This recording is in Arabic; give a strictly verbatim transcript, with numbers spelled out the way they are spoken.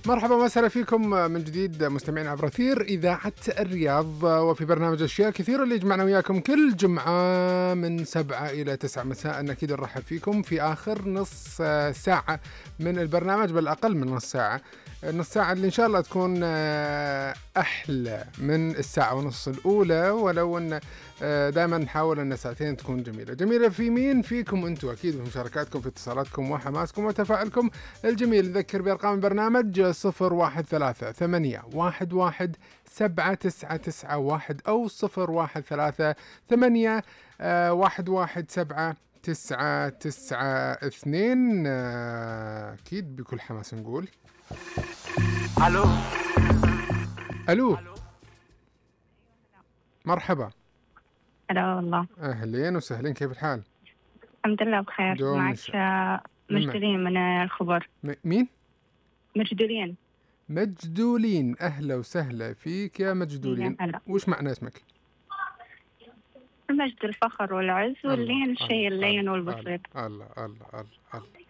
مرحبا وسهلا فيكم من جديد مستمعين عبر أثير إذاعة الرياض، وفي برنامج أشياء كثيرة اللي يجمعنا وياكم كل جمعة من سبعة إلى تسعة مساء. أكيد نرحب فيكم في آخر نص ساعة من البرنامج، بل أقل من نص ساعة، النص ساعة اللي إن شاء الله تكون أحلى من الساعة ونص الأولى، ولو أن دائما نحاول أن ساعتين تكون جميلة جميلة في مين فيكم أنتم، أكيد في مشاركاتكم، في اتصالاتكم وحماسكم وتفاعلكم الجميل. نذكر بأرقام البرنامج صفر واحد ثلاثة ثمانية واحد واحد سبعة تسعة تسعة واحد أو صفر واحد ثلاثة ثمانية واحد واحد سبعة تسعة تسعة اثنين. أكيد بكل حماس نقول ألو. ألو مرحبا. هلا والله. أهلين وسهلين، كيف الحال؟ الحمد لله بخير. معك مجدولين من الخبر. م- مين؟ مجدولين. مجدولين، أهلا وسهلا فيك يا مجدولين. هلا. وش معنى اسمك؟ المجد الفخر والعز واللين، الشيء اللين والبسيط. الله الله الله الله.